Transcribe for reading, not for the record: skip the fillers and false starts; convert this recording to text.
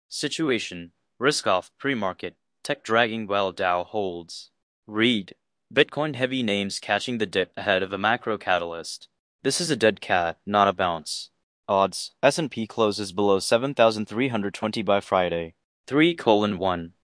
Situation: risk off pre-market, tech dragging while Dow holds. Read: Bitcoin heavy names catching the dip ahead of a macro catalyst. This is a dead cat, not a bounce. Odds: S&P closes below 7,320 by Friday. 3:1.